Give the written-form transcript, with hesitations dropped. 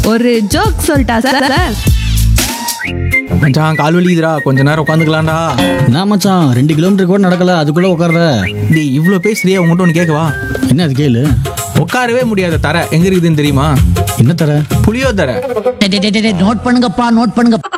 ஒரு ஜோக் சொல்லிட்டா சார்? மச்சான் கால் வலிக்குதுடா, கொஞ்ச நேரம் உட்காந்துக்கலாம்டா. நான் மச்சான் 2 கிலோமீட்டர் கூட நடக்கல, அதுக்குள்ள உட்கார்ற. டேய் இவ்வளோ பேசுறியா, உங்கள்கிட்ட ஒன்று கேட்கவா? என்ன அது கேளு. உட்காரவே முடியாத தர எங்க இருக்குதுன்னு தெரியுமா? என்ன தர? புளியோ தர. நோட் பண்ணுங்கப்பா, நோட் பண்ணுங்க.